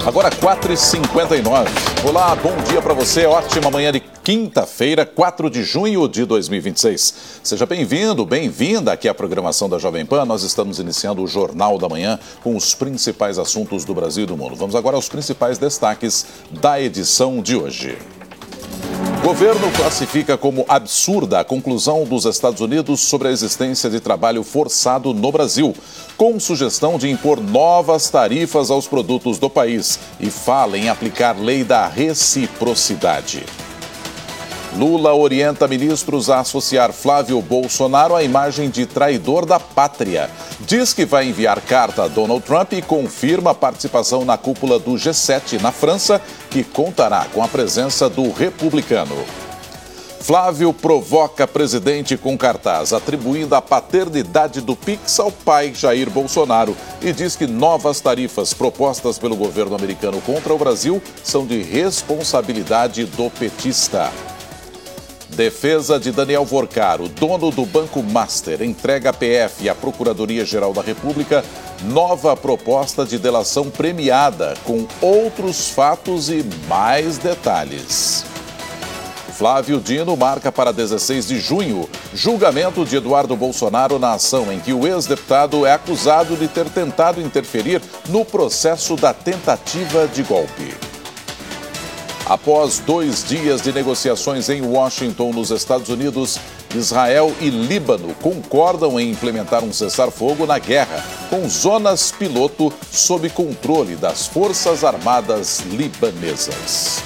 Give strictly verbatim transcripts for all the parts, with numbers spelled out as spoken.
Agora quatro e cinquenta e nove. Olá, bom dia para você. Ótima manhã de quinta-feira, quatro de junho de dois mil e vinte e seis. Seja bem-vindo, bem-vinda aqui à programação da Jovem Pan. Nós estamos iniciando o Jornal da Manhã com os principais assuntos do Brasil e do mundo. Vamos agora aos principais destaques da edição de hoje. O governo classifica como absurda a conclusão dos Estados Unidos sobre a existência de trabalho forçado no Brasil, com sugestão de impor novas tarifas aos produtos do país e fala em aplicar lei da reciprocidade. Lula orienta ministros a associar Flávio Bolsonaro à imagem de traidor da pátria. Diz que vai enviar carta a Donald Trump e confirma a participação na cúpula do G sete na França, que contará com a presença do republicano. Flávio provoca presidente com cartaz, atribuindo a paternidade do Pix ao pai Jair Bolsonaro e diz que novas tarifas propostas pelo governo americano contra o Brasil são de responsabilidade do petista. Defesa de Daniel Vorcaro, dono do Banco Master, entrega à P F e à Procuradoria-Geral da República nova proposta de delação premiada, com outros fatos e mais detalhes. Flávio Dino marca para dezesseis de junho julgamento de Eduardo Bolsonaro na ação em que o ex-deputado é acusado de ter tentado interferir no processo da tentativa de golpe. Após dois dias de negociações em Washington, nos Estados Unidos, Israel e Líbano concordam em implementar um cessar-fogo na guerra, com zonas piloto sob controle das Forças Armadas libanesas.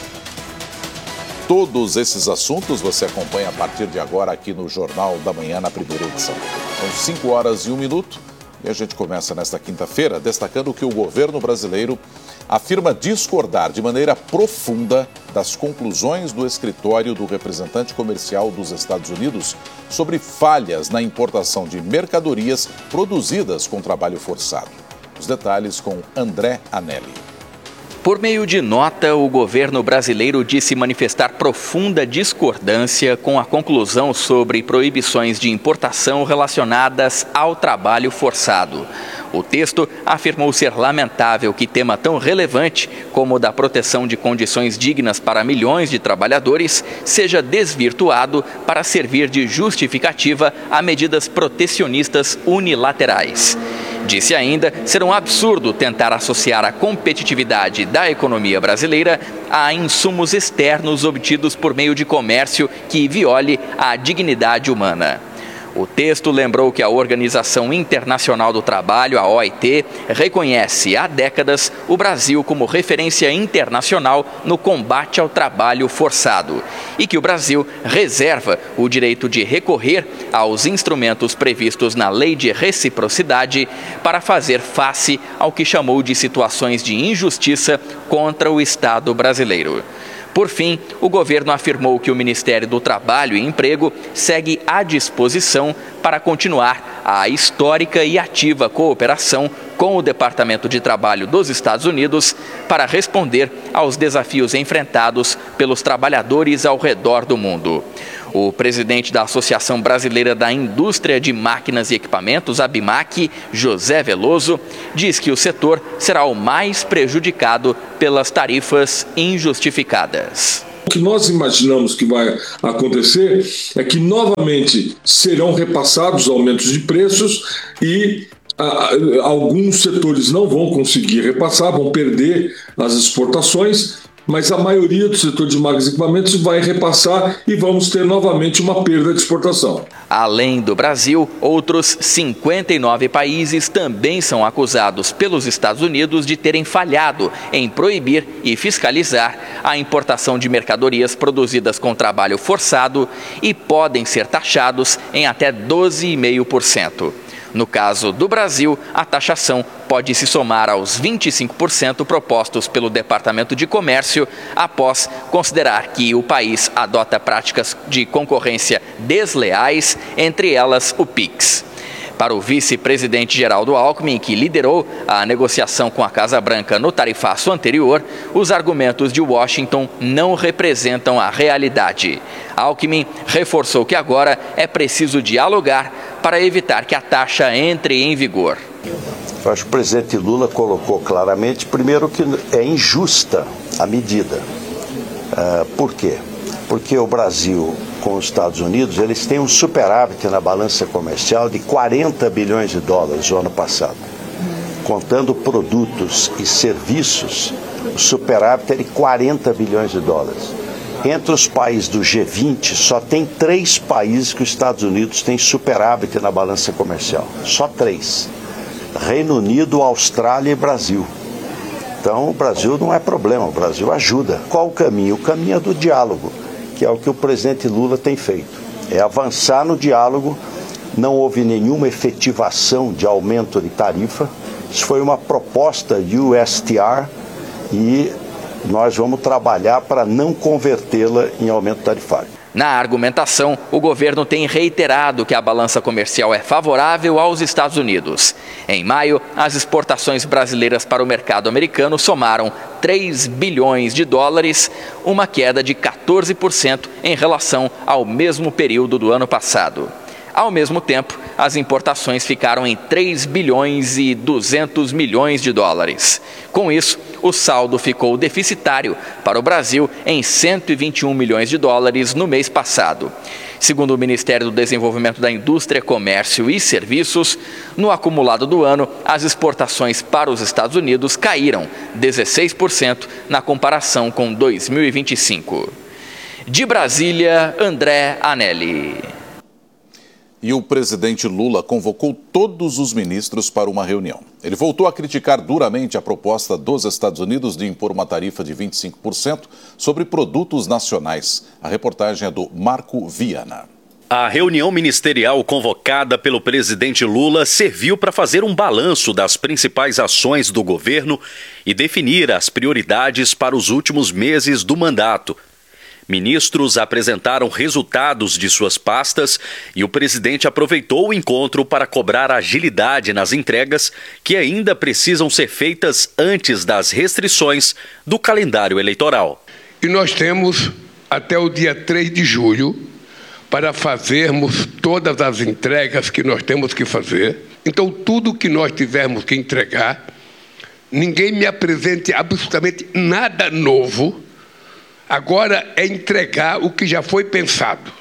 Todos esses assuntos você acompanha a partir de agora aqui no Jornal da Manhã, na primeira edição. São cinco horas e um minuto e a gente começa nesta quinta-feira destacando que o governo brasileiro afirma discordar de maneira profunda das conclusões do escritório do representante comercial dos Estados Unidos sobre falhas na importação de mercadorias produzidas com trabalho forçado. Os detalhes com André Anelli. Por meio de nota, o governo brasileiro disse manifestar profunda discordância com a conclusão sobre proibições de importação relacionadas ao trabalho forçado. O texto afirmou ser lamentável que tema tão relevante como o da proteção de condições dignas para milhões de trabalhadores seja desvirtuado para servir de justificativa a medidas protecionistas unilaterais. Disse ainda ser um absurdo tentar associar a competitividade da economia brasileira a insumos externos obtidos por meio de comércio que viole a dignidade humana. O texto lembrou que a Organização Internacional do Trabalho, a O I T, reconhece há décadas o Brasil como referência internacional no combate ao trabalho forçado e que o Brasil reserva o direito de recorrer aos instrumentos previstos na Lei de Reciprocidade para fazer face ao que chamou de situações de injustiça contra o Estado brasileiro. Por fim, o governo afirmou que o Ministério do Trabalho e Emprego segue à disposição para continuar a histórica e ativa cooperação com o Departamento de Trabalho dos Estados Unidos para responder aos desafios enfrentados pelos trabalhadores ao redor do mundo. O presidente da Associação Brasileira da Indústria de Máquinas e Equipamentos, a ABIMAQ, José Veloso, diz que o setor será o mais prejudicado pelas tarifas injustificadas. O que nós imaginamos que vai acontecer é que novamente serão repassados aumentos de preços e ah, alguns setores não vão conseguir repassar, vão perder as exportações, mas a maioria do setor de máquinas e equipamentos vai repassar e vamos ter novamente uma perda de exportação. Além do Brasil, outros cinquenta e nove países também são acusados pelos Estados Unidos de terem falhado em proibir e fiscalizar a importação de mercadorias produzidas com trabalho forçado e podem ser taxados em até doze vírgula cinco por cento. No caso do Brasil, a taxação pode se somar aos vinte e cinco por cento propostos pelo Departamento de Comércio, após considerar que o país adota práticas de concorrência desleais, entre elas o Pix. Para o vice-presidente Geraldo Alckmin, que liderou a negociação com a Casa Branca no tarifaço anterior, os argumentos de Washington não representam a realidade. Alckmin reforçou que agora é preciso dialogar para evitar que a taxa entre em vigor. Eu acho que o presidente Lula colocou claramente, primeiro, que é injusta a medida. Uh, por quê? Porque o Brasil com os Estados Unidos, eles têm um superávit na balança comercial de quarenta bilhões de dólares no ano passado. Contando produtos e serviços, o superávit é de quarenta bilhões de dólares. Entre os países do G vinte, só tem três países que os Estados Unidos têm superávit na balança comercial. Só três. Reino Unido, Austrália e Brasil. Então, o Brasil não é problema, o Brasil ajuda. Qual o caminho? O caminho é do diálogo, que é o que o presidente Lula tem feito. É avançar no diálogo, não houve nenhuma efetivação de aumento de tarifa. Isso foi uma proposta U S T R e nós vamos trabalhar para não convertê-la em aumento tarifário. Na argumentação, o governo tem reiterado que a balança comercial é favorável aos Estados Unidos. Em maio, as exportações brasileiras para o mercado americano somaram três bilhões de dólares, uma queda de quatorze por cento em relação ao mesmo período do ano passado. Ao mesmo tempo, as importações ficaram em três bilhões e duzentos milhões de dólares. Com isso, o saldo ficou deficitário para o Brasil em cento e vinte e um milhões de dólares no mês passado. Segundo o Ministério do Desenvolvimento da Indústria, Comércio e Serviços, no acumulado do ano, as exportações para os Estados Unidos caíram dezesseis por cento na comparação com dois mil e vinte e cinco. De Brasília, André Anelli. E o presidente Lula convocou todos os ministros para uma reunião. Ele voltou a criticar duramente a proposta dos Estados Unidos de impor uma tarifa de vinte e cinco por cento sobre produtos nacionais. A reportagem é do Marco Viana. A reunião ministerial convocada pelo presidente Lula serviu para fazer um balanço das principais ações do governo e definir as prioridades para os últimos meses do mandato. Ministros apresentaram resultados de suas pastas e o presidente aproveitou o encontro para cobrar agilidade nas entregas que ainda precisam ser feitas antes das restrições do calendário eleitoral. E nós temos até o dia três de julho para fazermos todas as entregas que nós temos que fazer. Então, tudo que nós tivermos que entregar, ninguém me apresente absolutamente nada novo. Agora é entregar o que já foi pensado.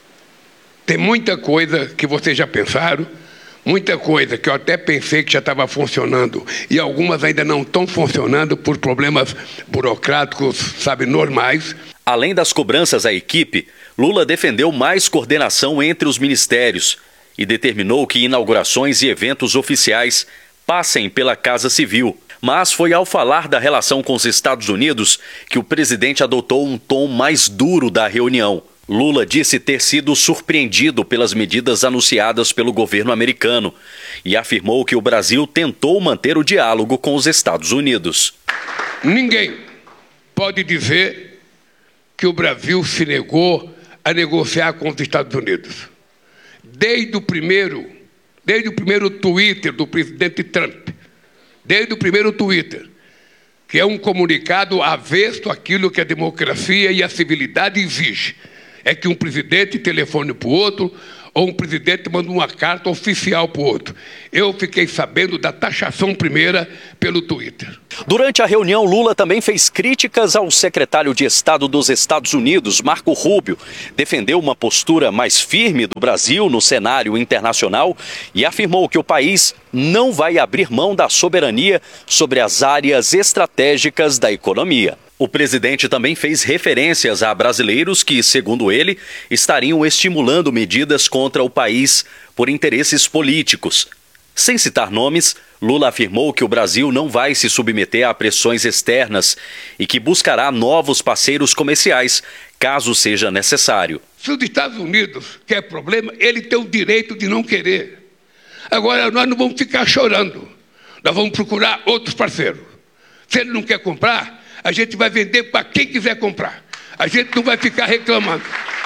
Tem muita coisa que vocês já pensaram, muita coisa que eu até pensei que já estava funcionando e algumas ainda não estão funcionando por problemas burocráticos, sabe, normais. Além das cobranças à equipe, Lula defendeu mais coordenação entre os ministérios e determinou que inaugurações e eventos oficiais passem pela Casa Civil. Mas foi ao falar da relação com os Estados Unidos que o presidente adotou um tom mais duro da reunião. Lula disse ter sido surpreendido pelas medidas anunciadas pelo governo americano e afirmou que o Brasil tentou manter o diálogo com os Estados Unidos. Ninguém pode dizer que o Brasil se negou a negociar com os Estados Unidos. Desde o primeiro, desde o primeiro Twitter do presidente Trump, desde o primeiro Twitter, que é um comunicado avesso àquilo que a democracia e a civilidade exigem. É que um presidente telefone para o outro ou um presidente manda uma carta oficial para o outro. Eu fiquei sabendo da taxação primeira pelo Twitter. Durante a reunião, Lula também fez críticas ao secretário de Estado dos Estados Unidos, Marco Rubio. Defendeu uma postura mais firme do Brasil no cenário internacional e afirmou que o país não vai abrir mão da soberania sobre as áreas estratégicas da economia. O presidente também fez referências a brasileiros que, segundo ele, estariam estimulando medidas contra o país por interesses políticos. Sem citar nomes, Lula afirmou que o Brasil não vai se submeter a pressões externas e que buscará novos parceiros comerciais, caso seja necessário. Se os Estados Unidos quer problema, ele tem o direito de não querer. Agora, nós não vamos ficar chorando. Nós vamos procurar outros parceiros. Se ele não quer comprar, a gente vai vender para quem quiser comprar. A gente não vai ficar reclamando.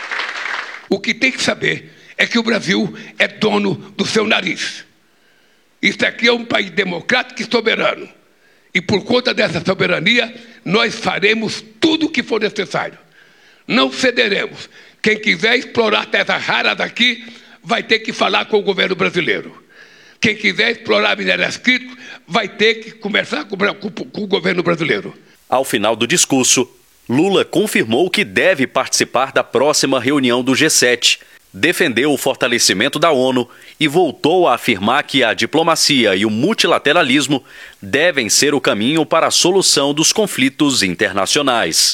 O que tem que saber é que o Brasil é dono do seu nariz. Isso aqui é um país democrático e soberano. E por conta dessa soberania, nós faremos tudo o que for necessário. Não cederemos. Quem quiser explorar terras raras daqui, vai ter que falar com o governo brasileiro. Quem quiser explorar minérios críticos vai ter que conversar com, com, com o governo brasileiro. Ao final do discurso, Lula confirmou que deve participar da próxima reunião do G sete, defendeu o fortalecimento da ONU e voltou a afirmar que a diplomacia e o multilateralismo devem ser o caminho para a solução dos conflitos internacionais.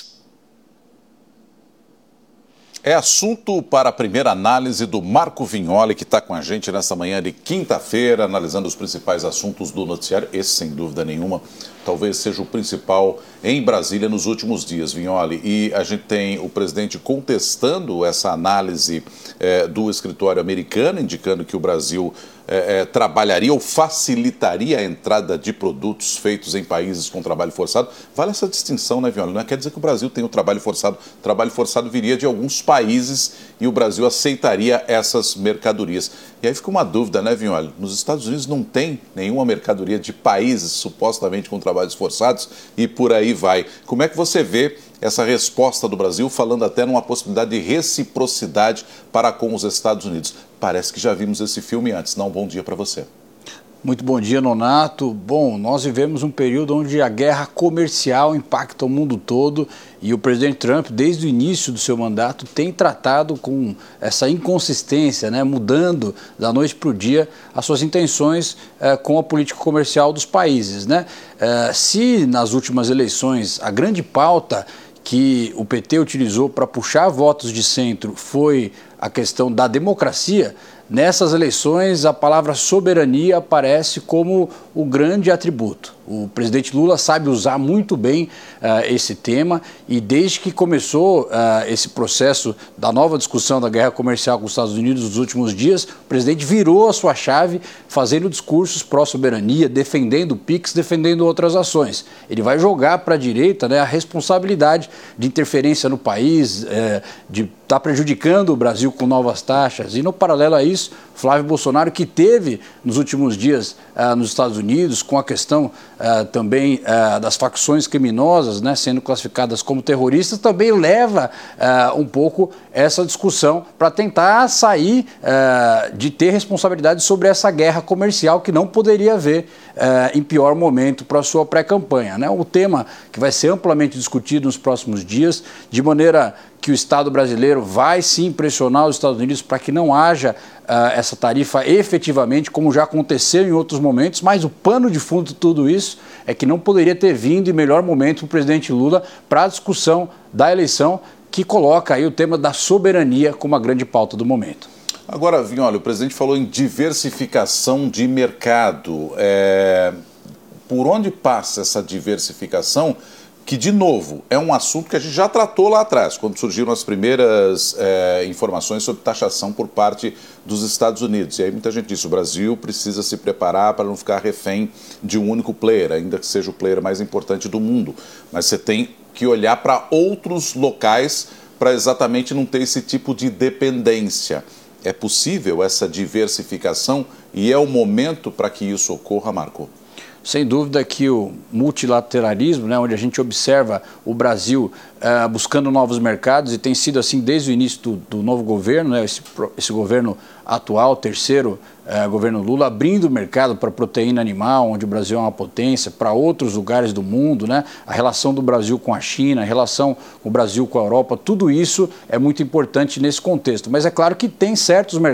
É assunto para a primeira análise do Marco Vignoli, que está com a gente nesta manhã de quinta-feira, analisando os principais assuntos do noticiário. Esse, sem dúvida nenhuma, talvez seja o principal em Brasília nos últimos dias, Vignoli. E a gente tem o presidente contestando essa análise é, do escritório americano, indicando que o Brasil é, é, trabalharia ou facilitaria a entrada de produtos feitos em países com trabalho forçado. Vale essa distinção, né, Vignoli? Não quer dizer que o Brasil tem o trabalho forçado. O trabalho forçado viria de alguns países e o Brasil aceitaria essas mercadorias. E aí fica uma dúvida, né, Vignoli? Nos Estados Unidos não tem nenhuma mercadoria de países supostamente com trabalhos forçados e por aí vai. Como é que você vê essa resposta do Brasil, falando até numa possibilidade de reciprocidade para com os Estados Unidos? Parece que já vimos esse filme antes. Não, bom dia para você. Muito bom dia, Nonato. Bom, nós vivemos um período onde a guerra comercial impacta o mundo todo e o presidente Trump, desde o início do seu mandato, tem tratado com essa inconsistência, né, mudando da noite para o dia as suas intenções eh, com a política comercial dos países, né? Eh, se nas últimas eleições a grande pauta que o P T utilizou para puxar votos de centro foi a questão da democracia, nessas eleições a palavra soberania aparece como o grande atributo. O presidente Lula sabe usar muito bem uh, esse tema e desde que começou uh, esse processo da nova discussão da guerra comercial com os Estados Unidos nos últimos dias, o presidente virou a sua chave fazendo discursos pró-soberania, defendendo o PIX, defendendo outras ações. Ele vai jogar para a direita, né, a responsabilidade de interferência no país, eh, de estar tá prejudicando o Brasil com novas taxas. E no paralelo a isso, Flávio Bolsonaro, que teve nos últimos dias uh, nos Estados Unidos com a questão uh, também uh, das facções criminosas, né, sendo classificadas como terroristas, também leva uh, um pouco essa discussão para tentar sair uh, de ter responsabilidade sobre essa guerra comercial que não poderia haver uh, em pior momento para a sua pré-campanha, né? O tema que vai ser amplamente discutido nos próximos dias, de maneira que o Estado brasileiro vai sim pressionar os Estados Unidos para que não haja uh, essa tarifa efetivamente, como já aconteceu em outros momentos, mas o pano de fundo de tudo isso é que não poderia ter vindo em melhor momento o presidente Lula para a discussão da eleição, que coloca aí o tema da soberania como a grande pauta do momento. Agora, Vignoli, o presidente falou em diversificação de mercado. É... Por onde passa essa diversificação? Que, de novo, é um assunto que a gente já tratou lá atrás, quando surgiram as primeiras é, informações sobre taxação por parte dos Estados Unidos. E aí muita gente disse, o Brasil precisa se preparar para não ficar refém de um único player, ainda que seja o player mais importante do mundo. Mas você tem que olhar para outros locais para exatamente não ter esse tipo de dependência. É possível essa diversificação e é o momento para que isso ocorra, Marco? Sem dúvida que o multilateralismo, né, onde a gente observa o Brasil uh, buscando novos mercados, e tem sido assim desde o início do, do novo governo, né, esse, esse governo atual, terceiro uh, governo Lula, abrindo o mercado para proteína animal, onde o Brasil é uma potência, para outros lugares do mundo, né, a relação do Brasil com a China, a relação com o Brasil com a Europa, tudo isso é muito importante nesse contexto. Mas é claro que tem certos mercados